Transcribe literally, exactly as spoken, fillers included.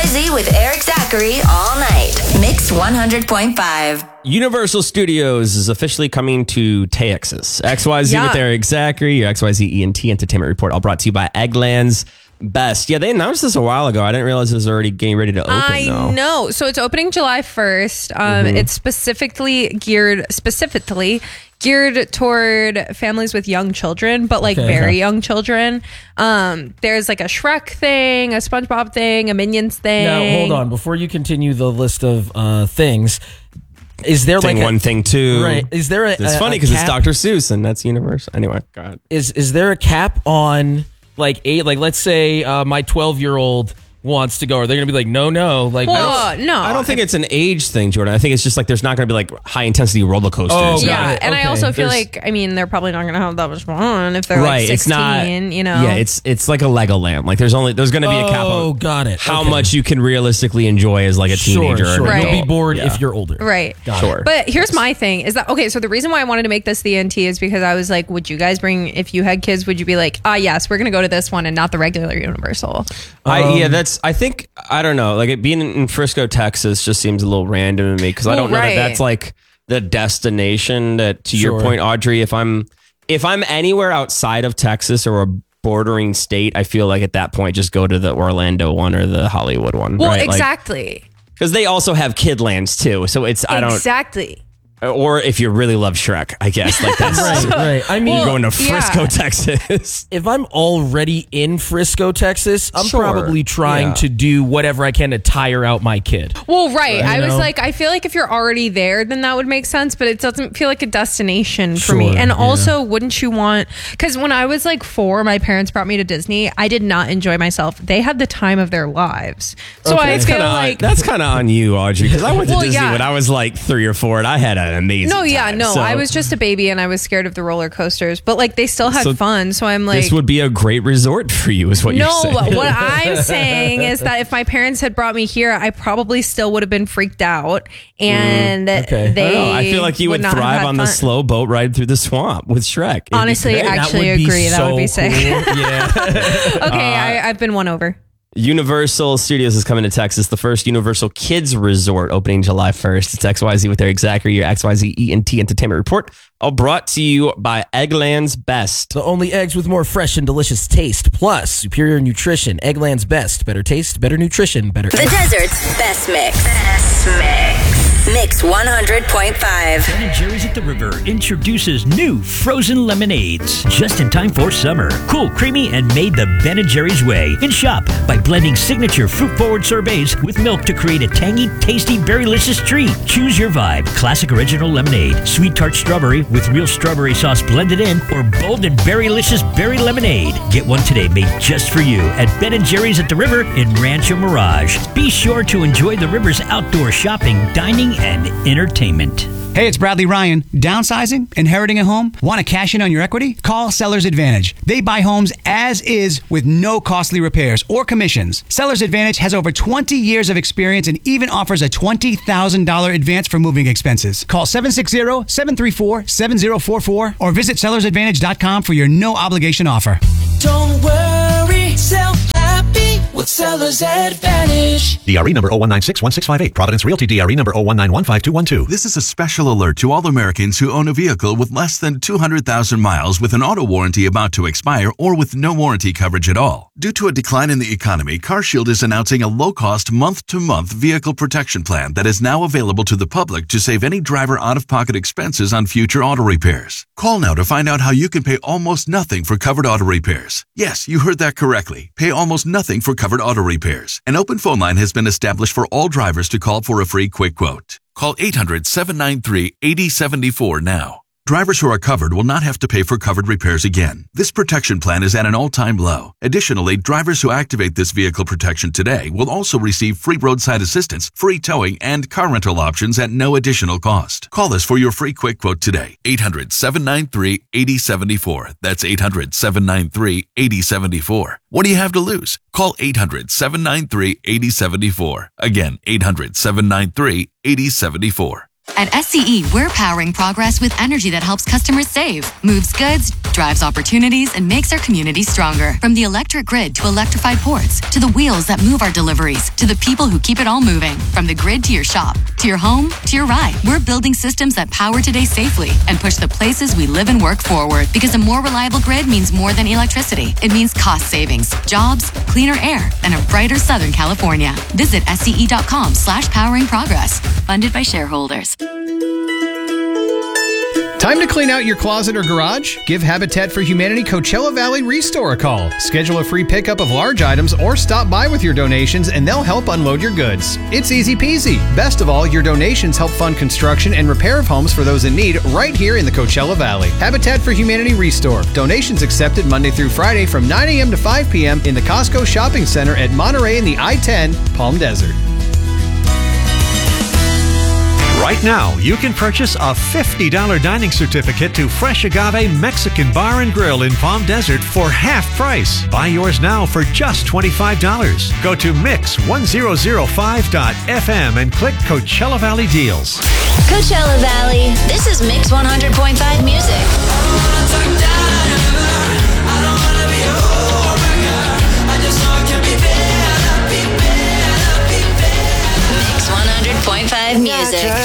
Z with Eric Zachary all night. Mix one hundred point five. Universal Studios is officially coming to Texas. X Y Z Yeah. with Eric Zachary, your X Y Z E N T Entertainment Report, all brought to you by Eggland's Best. Yeah, they announced this a while ago. I didn't realize it was already getting ready to open, I though. know. So it's opening July first. Um, Mhm. It's specifically geared, specifically geared toward families with young children, but like Okay. very Okay. young children. Um, there's like a Shrek thing, a SpongeBob thing, a Minions thing. Now, hold on. Before you continue the list of uh, things, is there Thing like one, a, thing two. Right. Is there a It's a- funny a because it's cap- Doctor Seuss and that's Universal. Anyway, go ahead. Is is there a cap on like eight? Like, let's say uh, my twelve year old wants to go. Are they going to be like, no, no? Like, Well, no. I don't think it's an age thing, Jordan. I think it's just like there's not going to be like high intensity roller coasters. Oh, got Yeah, it. and I Okay. also feel There's- like, I mean, they're probably not going to have that much fun if they're right. like It's sixteen, not, you know? Yeah, it's it's like a Legoland. Like there's only there's going to be a cap oh, on got it. how Okay. much you can realistically enjoy as like a teenager. Sure, or sure. an Right. You'll be adult. bored Yeah. if you're older. Right. Got Sure. it. But here's my thing is that, okay, so the reason why I wanted to make this the N T is because I was like, would you guys bring, if you had kids, would you be like, ah, yes, we're going to go to this one and not the regular Universal? I, Um, yeah, that's. I think I don't know. Like it being in Frisco, Texas, just seems a little random to me because I Well, don't know right. that that's like the destination. That to your Sure. point, Audrey, if I'm if I'm anywhere outside of Texas or a bordering state, I feel like at that point just go to the Orlando one or the Hollywood one. Well, right? exactly. Because they also have Kidlands too. So it's I don't. Exactly. Or if you really love Shrek, I guess like that's Right, right. I mean, you're going to yeah. Frisco, Texas. if I'm already in Frisco, Texas, I'm Sure. probably trying Yeah. to do whatever I can to tire out my kid. Well, right. I You was know? like, I feel like if you're already there, then that would make sense, but it doesn't feel like a destination for me. Sure, And yeah. also, wouldn't you want, because when I was like four, my parents brought me to Disney. I did not enjoy myself. They had the time of their lives. So Okay. I That's feel Kinda on- like. that's kind of on you, Audrey, because I went to Well, Disney yeah. when I was like three or four, and I had an amazing. No, yeah, time, no. so I was just a baby and I was scared of the roller coasters, but like they still had So fun. So I'm like, this would be a great resort for you, is what no, you're saying. what I'm saying is that if my parents had brought me here, I probably still would have been freaked out, and okay. I, they. don't know. I feel like you would, not have thrive had on the fun. slow boat ride through the swamp with Shrek. It'd be Honestly, great. I That actually would be agree. That would be so sick. cool. Yeah. Okay, I, I've been won over. Universal Studios is coming to Texas. The first Universal Kids Resort opening July first. It's X Y Z with Eric Zachary, your X Y Z E N T Entertainment Report. All brought to you by Eggland's Best. The only eggs with more fresh and delicious taste, plus superior nutrition. Eggland's Best. Better taste, better nutrition, better. The desert's best mix. Best mix. Mix one hundred point five. Ben and Jerry's at the River introduces new frozen lemonades just in time for summer. Cool, creamy, and made the Ben and Jerry's way. In shop by blending signature fruit-forward sorbets with milk to create a tangy, tasty, berry-licious treat. Choose your vibe. Classic original lemonade, sweet tart strawberry with real strawberry sauce blended in, or bold and berry-licious berry lemonade. Get one today made just for you at Ben and Jerry's at the River in Rancho Mirage. Be sure to enjoy the River's outdoor shopping, dining, and entertainment. Hey, it's Bradley Ryan. Downsizing? Inheriting a home? Want to cash in on your equity? Call Sellers Advantage. They buy homes as is with no costly repairs or commissions. Sellers Advantage has over twenty years of experience and even offers a twenty thousand dollars advance for moving expenses. Call seven six zero, seven three four, seven zero four four or visit sellers advantage dot com for your no obligation offer. Don't worry, sell happy with Sellers Advantage. D R E number zero one nine six one six five eight. Providence Realty D R E number zero one nine one five two one two. This is a special alert to all Americans who own a vehicle with less than two hundred thousand miles with an auto warranty about to expire or with no warranty coverage at all. Due to a decline in the economy, CarShield is announcing a low-cost month-to-month vehicle protection plan that is now available to the public to save any driver out-of-pocket expenses on future auto repairs. Call now to find out how you can pay almost nothing for covered auto repairs. Yes, you heard that correctly. Pay almost nothing for covered auto repairs. An open phone line has been established for all drivers to call for a free quick quote. Call eight hundred, seven nine three, eight zero seven four now. Drivers who are covered will not have to pay for covered repairs again. This protection plan is at an all-time low. Additionally, drivers who activate this vehicle protection today will also receive free roadside assistance, free towing, and car rental options at no additional cost. Call us for your free quick quote today. eight hundred, seven nine three, eight zero seven four. That's eight hundred, seven nine three, eight zero seven four. What do you have to lose? Call eight hundred, seven nine three, eight zero seven four. Again, eight hundred, seven nine three, eight zero seven four. At S C E, we're powering progress with energy that helps customers save, moves goods, drives opportunities, and makes our community stronger. From the electric grid to electrified ports, to the wheels that move our deliveries, to the people who keep it all moving. From the grid to your shop, to your home, to your ride. We're building systems that power today safely and push the places we live and work forward. Because a more reliable grid means more than electricity. It means cost savings, jobs, cleaner air, and a brighter Southern California. Visit sce.com slash powering progress. Funded by shareholders. Time to clean out your closet or garage? Give Habitat for Humanity Coachella Valley Restore a call. Schedule a free pickup of large items or stop by with your donations and they'll help unload your goods. It's easy peasy. Best of all, your donations help fund construction and repair of homes for those in need right here in the Coachella Valley. Habitat for Humanity Restore. Donations accepted Monday through Friday from nine a.m. to five p.m. in the Costco Shopping Center at Monterey in the I ten, Palm Desert. Right now, you can purchase a fifty dollars dining certificate to Fresh Agave Mexican Bar and Grill in Palm Desert for half price. Buy yours now for just twenty-five dollars. Go to mix one thousand five dot f m and click Coachella Valley Deals. Coachella Valley. This is Mix one hundred point five music. Mix one hundred point five music.